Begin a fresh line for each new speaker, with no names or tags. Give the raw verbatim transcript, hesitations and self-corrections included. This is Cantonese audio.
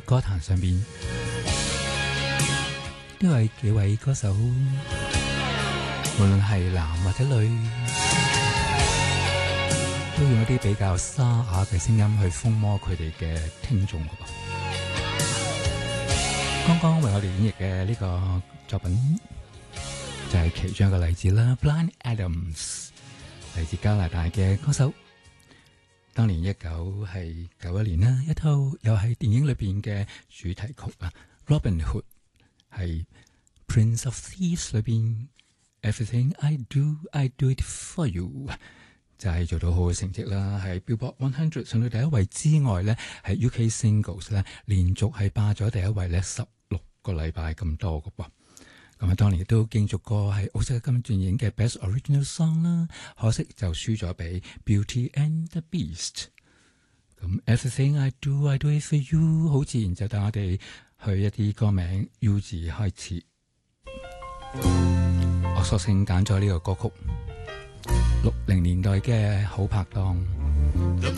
歌壇上邊，呢位幾位歌手，無論係男或者女，都用一啲比較沙啞嘅聲音去風魔佢哋嘅聽眾㗎噃。剛剛為我哋演繹嘅呢個作品就係其中一個例子啦。Bryan Adams 嚟自加拿大嘅歌手，當年一九係九一年啦，一套又係電影裏邊嘅主題曲啊，《Robin Hood》係《Prince of Thieves》裏邊 Everything I Do I Do It For You， 就係做到好嘅成績啦，喺 Billboard one hundred上到第一位之外咧，喺 U K Singles 咧連續係霸咗第一位咧十六個禮拜咁多嘅噃。咁啊，當年亦都競逐過係奧斯卡金像獎嘅 Best Original Song 啦，可惜就輸咗俾 Beauty and the Beast。咁 Everything I Do I Do It For You 好自然就帶我哋去一啲歌名 U 字開始。我索性揀咗呢個歌曲，六零年代嘅好拍檔。